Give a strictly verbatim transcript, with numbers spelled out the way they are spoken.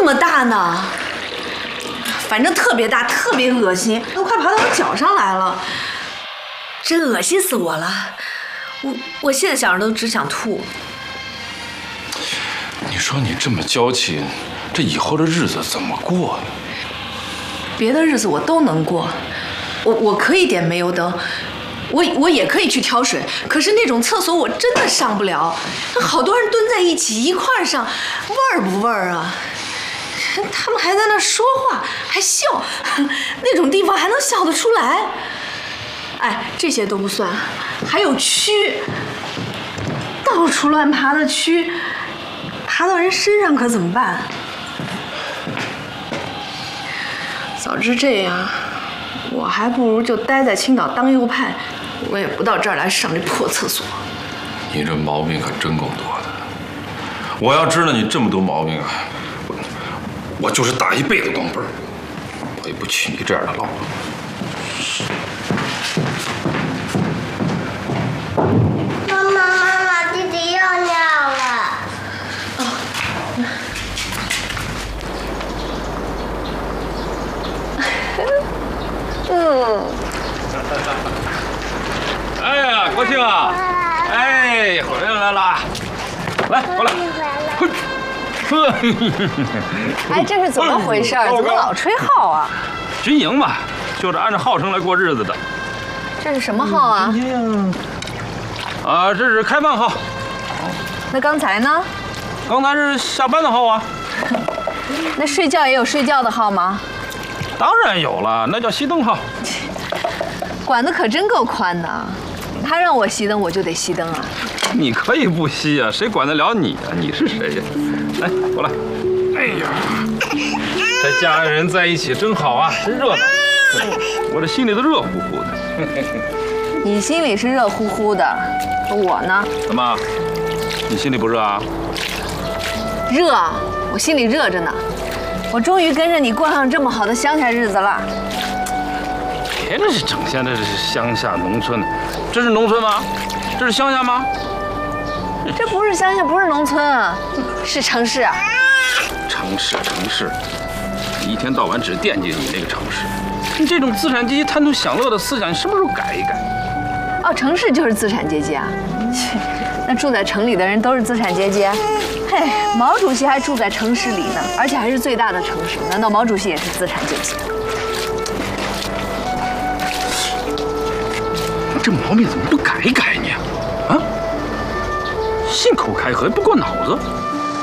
么大呢？反正特别大，特别恶心，都快爬到我脚上来了，真恶心死我了！我我现在想着都只想吐。 你说你这么娇气，这以后的日子怎么过呀？ 别的日子我都能过，我我可以点煤油灯。我我也可以去挑水，可是那种厕所我真的上不了，好多人蹲在一起一块上，味儿不味儿啊？他们还在那说话，还笑，那种地方还能笑得出来？哎，这些都不算，还有蛆，到处乱爬的蛆，爬到人身上可怎么办？早知这样，我还不如就待在青岛当右派。我也不到这儿来上这破厕所。 你这毛病可真够多的。我要知道你这么多毛病啊，我我就是打一辈子光棍，我也不娶你这样的老婆。 妈妈，妈妈，弟弟又尿了。 哦。嗯。 哎呀，国庆啊！哎，回来了，来，过来。 哎，这是怎么回事？怎么老吹号啊？ 军营嘛，就是按照号称来过日子的。 这是什么号啊？ 啊，这是开饭号。 那刚才呢？ 刚才是下班的号啊。 那睡觉也有睡觉的号吗？ 当然有了，那叫熄灯号。 管得可真够宽的。他让我熄灯，我就得熄灯啊！ 你可以不熄啊，谁管得了你啊？你是谁呀？来，过来。哎呀，这家人在一起真好啊，真热闹。我这心里都热乎乎的。 你心里是热乎乎的，我呢？ 怎么？你心里不热啊？ 热，我心里热着呢。我终于跟着你过上这么好的乡下日子了。 别这是整天这是乡下农村的，这是农村吗？这是乡下吗？ 这不是乡下，不是农村啊，是城市啊。 城市，城市，你一天到晚只惦记你那个城市。你这种资产阶级贪图享乐的思想，你什么时候改一改？ 哦，城市就是资产阶级啊？切，那住在城里的人都是资产阶级？嘿，毛主席还住在城市里呢，而且还是最大的城市，难道毛主席也是资产阶级？ 这毛病怎么不改一改呢？啊，信口开河不过脑子。